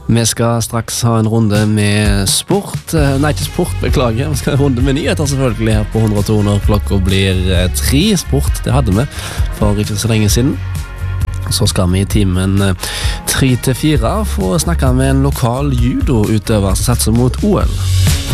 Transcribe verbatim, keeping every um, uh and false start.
Vi skal straks ha en runde med sport. Nei, ikke sport, beklager. Vi skal ha en runde med nyheter selvfølgelig her på hundre og to når klokka blir tre. Sport, det hadde vi for ikke så lenge siden. Så skal vi i timen tre til fire få snakke med en lokal judo-utøver som satser mot O L.